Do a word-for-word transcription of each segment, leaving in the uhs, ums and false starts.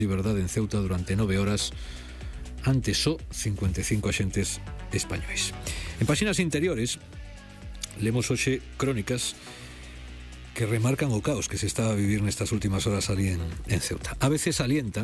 liberdade en Ceuta durante nove horas ante só cincuenta e cinco axentes españois. En páxinas interiores lemos hoxe crónicas que remarcan o caos que se está a vivir nestas últimas horas ali en, en Ceuta. A veces salienta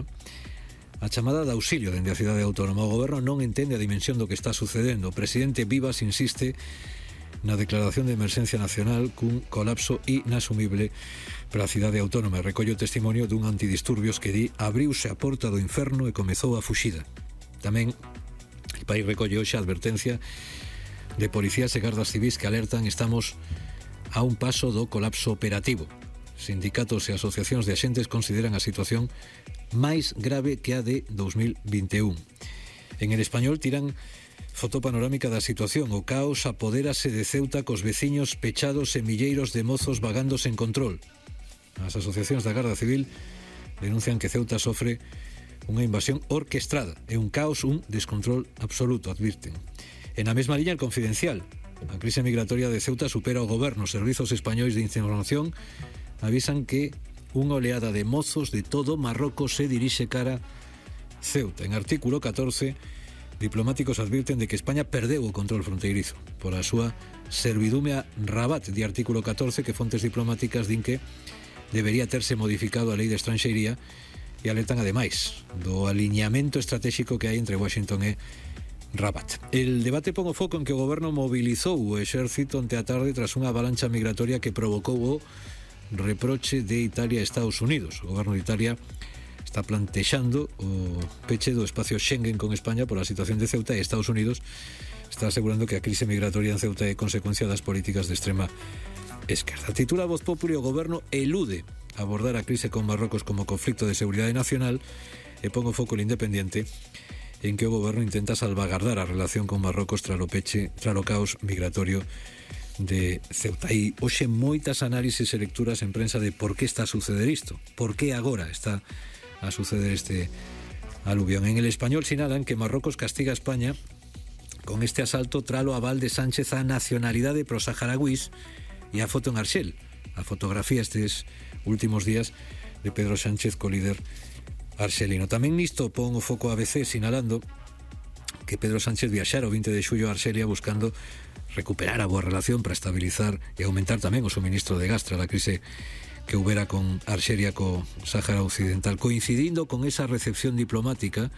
a chamada de auxilio dende a cidade autónoma. O goberno non entende a dimensión do que está sucedendo. O presidente Vivas insiste na declaración de emerxencia nacional cun colapso inasumible para a cidade autónoma. Recolle o testimonio dun antidisturbios que di abriuse a porta do inferno e comezou a fuxida. Tamén el país recolle hoxe a advertencia de policías e gardas civis que alertan estamos a un paso do colapso operativo. Sindicatos e asociacións de axentes consideran a situación máis grave que a de dos mil vinte e un. En El Español tiran foto panorámica da situación. O caos apodérase de Ceuta cos veciños pechados e milleiros de mozos vagando sen control. As asociacións da Garda Civil denuncian que Ceuta sofre unha invasión orquestrada e un caos, un descontrol absoluto, advirten. En a mesma liña, El Confidencial. A crise migratoria de Ceuta supera o goberno. Os servizos españois de información avisan que unha oleada de mozos de todo Marrocos se dirixe cara Ceuta. En artículo catorce, diplomáticos advirten de que España perdeu o control fronteirizo por a súa servidume a Rabat. De artículo catorce que fontes diplomáticas din que debería terse modificado a lei de estranxeiría e alertan ademais do aliñamento estratégico que hai entre Washington e Rabat. El debate pon o foco en que o goberno mobilizou o exército onte a tarde tras unha avalancha migratoria que provocou o reproche de Italia a Estados Unidos. O goberno de Italia está plantexando o peche do espacio Schengen con España por a situación de Ceuta e Estados Unidos está asegurando que a crise migratoria en Ceuta é consecuencia das políticas de extrema esquerda. Titula Voz Populi: o goberno elude abordar a crise con Marrocos como conflicto de seguridade nacional e pon o foco el Independiente en que o goberno intenta salvagardar a relación con Marrocos tras o peche, tras o caos migratorio de Ceuta. E hoxe moitas análises e lecturas en prensa de por que está a suceder isto, por que agora está a suceder este aluvión. En El Español sinalan que Marrocos castiga a España con este asalto tralo aval de Sánchez a nacionalidade pros saharauis e a foto en Arxel, a fotografía estes últimos días de Pedro Sánchez co líder arxelino. Tamén nisto pon o foco a B C sinalando que Pedro Sánchez viaxara o vinte de xullo a Arxelia buscando recuperar a boa relación para estabilizar e aumentar tamén o suministro de gas tras a crise que houbera con Arxelia co Sáhara Occidental. Coincidindo con esa recepción diplomática,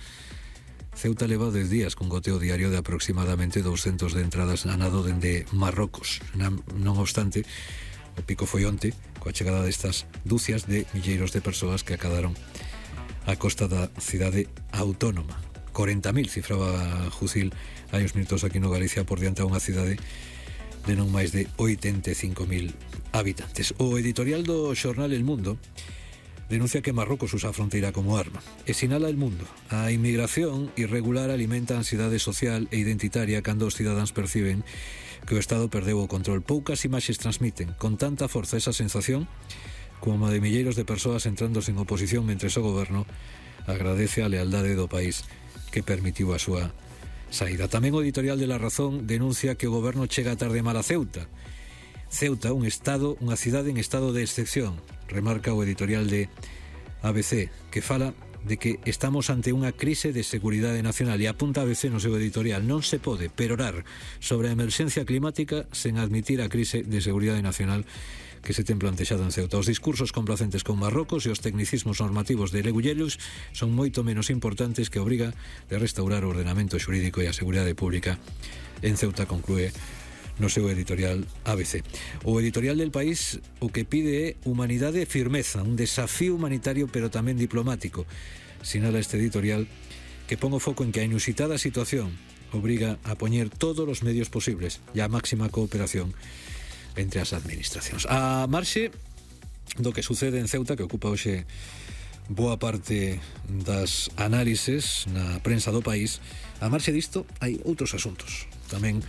Ceuta leva dez días con goteo diario de aproximadamente doscientas de entradas a nado dende Marrocos. Non obstante, o pico foi onte coa chegada destas dúcias de milleiros de persoas que acadaron a costa da cidade autónoma. corenta mil cifraba Jucil hai uns minutos aquí no Galicia por diante a unha cidade de non máis de oitenta e cinco mil habitantes. O editorial do xornal El Mundo denuncia que Marrocos usa a fronteira como arma e sinala El Mundo: a inmigración irregular alimenta a ansiedade social e identitaria cando os cidadáns perciben que o Estado perdeu o control. Poucas imaxes transmiten con tanta forza esa sensación como a de milleiros de persoas entrando en oposición mentres o goberno agradece a lealdade do país que permitiu a súa saída. Tamén o editorial de La Razón denuncia que o goberno chega tarde mal a Ceuta. Ceuta, un estado, unha cidade en estado de excepción, remarca o editorial de A B C, que fala de que estamos ante unha crise de seguridade nacional e apunta a B C no seu editorial: non se pode perorar sobre a emerxencia climática sen admitir a crise de seguridade nacional que se ten plantexado en Ceuta. Os discursos complacentes con Marrocos e os tecnicismos normativos de Leguyelus son moito menos importantes que a obriga de restaurar o ordenamento xurídico e a seguridade pública en Ceuta, conclúe no seu editorial A B C. O editorial del País o que pide é humanidade e firmeza, un desafío humanitario pero tamén diplomático. Sinala este editorial que pon o foco en que a inusitada situación obriga a poñer todos os medios posibles e a máxima cooperación entre as administracións. A marxe do que sucede en Ceuta, que ocupa hoxe boa parte das análises na prensa do país, a marxe disto hai outros asuntos tamén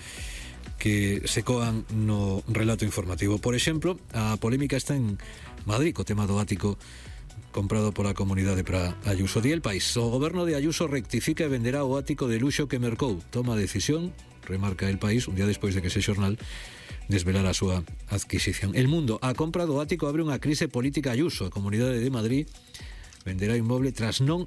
que se coan no relato informativo. Por exemplo, a polémica está en Madrid co tema do ático comprado pola comunidade para Ayuso. Di El País: o goberno de Ayuso rectifica e venderá o ático de luxo que mercou. Toma decisión, remarca El País, un día despois de que ese xornal desvelar a súa adquisición. El Mundo: a compra do ático abre unha crise política a Ayuso. A Comunidade de Madrid venderá inmoble tras non